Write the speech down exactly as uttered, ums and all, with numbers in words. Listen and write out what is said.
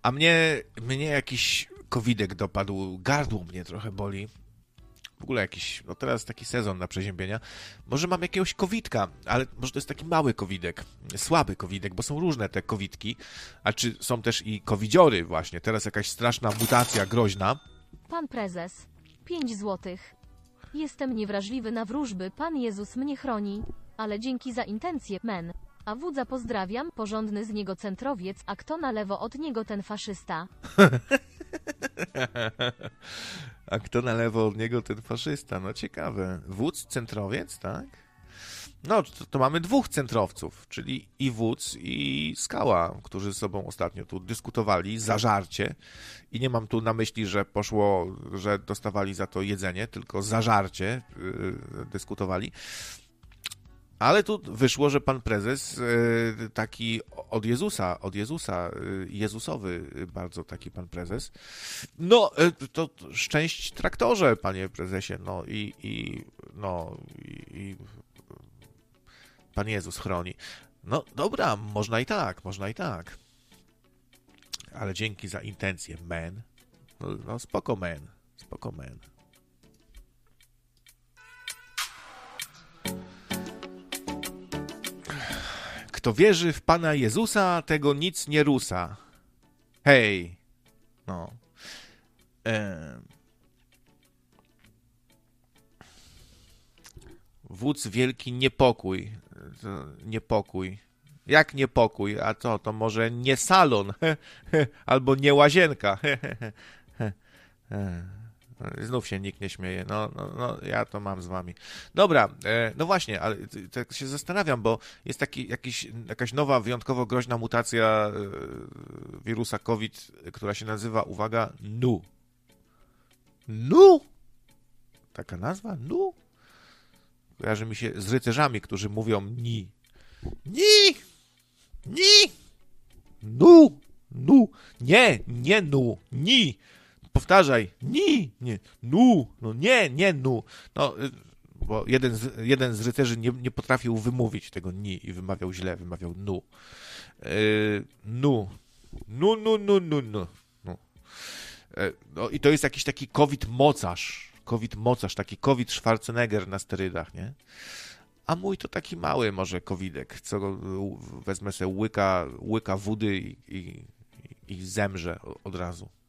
A mnie, mnie jakiś kowidek dopadł, gardło mnie trochę boli. W ogóle jakiś, no teraz taki sezon na przeziębienia. Może mam jakiegoś kowidka, ale może to jest taki mały kowidek, słaby kowidek, bo są różne te kowidki, a czy są też i covidziory właśnie. Teraz jakaś straszna mutacja groźna. Pan prezes, pięć złotych. Jestem niewrażliwy na wróżby, Pan Jezus mnie chroni. Ale dzięki za intencje, men. A wódza pozdrawiam, porządny z niego centrowiec, a kto na lewo od niego ten faszysta. A kto na lewo od niego ten faszysta? No ciekawe. Wódz, centrowiec, tak? No, to, to mamy dwóch centrowców, czyli i wódz, i skała, którzy ze sobą ostatnio tu dyskutowali zażarcie. I nie mam tu na myśli, że poszło, że dostawali za to jedzenie, tylko zażarcie yy, dyskutowali. Ale tu wyszło, że pan prezes yy, taki od Jezusa, od Jezusa, yy, Jezusowy bardzo taki pan prezes. No, yy, to szczęść traktorze, panie prezesie, no i, i no i, i Pan Jezus chroni. No dobra, można i tak, można i tak. Ale dzięki za intencje, man. No, no spoko, man. Spoko, man. Kto wierzy w Pana Jezusa, tego nic nie rusa. Hej. No. Ehm. Wódz wielki niepokój. Niepokój. Jak niepokój? A co? To może nie salon? Albo nie łazienka? Znów się nikt nie śmieje. No, no, no, ja to mam z wami. Dobra, no właśnie, ale tak się zastanawiam, bo jest taki, jakiś, jakaś nowa, wyjątkowo groźna mutacja wirusa COVID, która się nazywa, uwaga, nu. Nu? Taka nazwa? Nu? Kojarzy mi się z rycerzami, którzy mówią ni. Ni! Ni! Nu! Nu! Nie! Nie nu! Ni! Powtarzaj! Ni! Nie! Nu! No nie! Nie nu! No, bo jeden z, jeden z rycerzy nie, nie potrafił wymówić tego ni i wymawiał źle, wymawiał nu. Yy, nu. Nu, nu, nu, nu, nu. No. Yy, no i to jest jakiś taki COVID-mocarz. COVID-mocarz, taki COVID Schwarzenegger na sterydach, nie? A mój to taki mały może covidek, co wezmę sobie łyka, łyka wody i, i, i zemrze od razu.